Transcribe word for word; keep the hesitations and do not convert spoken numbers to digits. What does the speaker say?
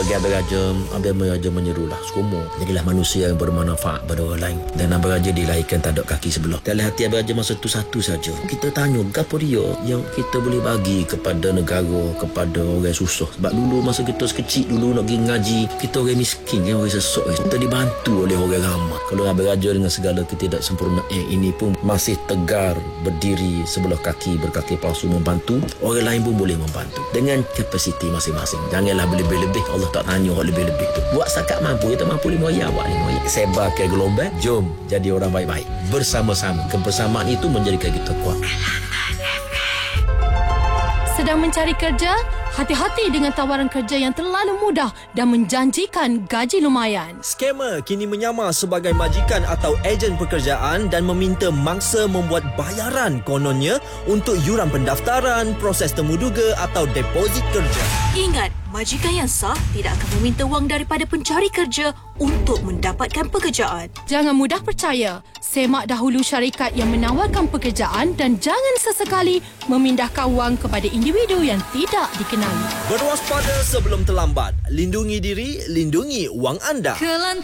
bagi Abang Raja, Abang Raja menyerulah semua jadilah manusia yang bermanfaat pada orang lain. Dan Abang Raja dilahirkan tak ada kaki sebelah. Dalam hati Abang Raja masa tu satu saja. Kita tanya gapo dia yang kita boleh bagi kepada negara, kepada orang susah. Sebab dulu masa kita sekecil dulu nak pergi ngaji, kita orang miskin, orang sesok, kita dibantu oleh orang ramai. Kalau Abang Raja dengan segala ketidaksempurnaan eh, ini pun masih tegar berdiri sebelah kaki, berkaki palsu membantu, orang lain pun boleh membantu dengan kapasiti masing-masing. Janganlah lebih-lebih. Allah tak tanya orang lebih-lebih tu. Buat sakat mampu, kita mampu lima ayat, buat lima ayat. Sebar ke gelombang, jom jadi orang baik-baik bersama-sama. Kebersamaan itu menjadikan kita kuat. Sedang mencari kerja? Hati-hati dengan tawaran kerja yang terlalu mudah dan menjanjikan gaji lumayan. Skamer kini menyamar sebagai majikan atau ejen pekerjaan dan meminta mangsa membuat bayaran kononnya untuk yuran pendaftaran, proses temuduga atau deposit kerja. Ingat, majikan yang sah tidak akan meminta wang daripada pencari kerja untuk mendapatkan pekerjaan. Jangan mudah percaya. Semak dahulu syarikat yang menawarkan pekerjaan dan jangan sesekali memindahkan wang kepada individu yang tidak dikenali. Berwaspada sebelum terlambat. Lindungi diri, lindungi wang anda. Kelantan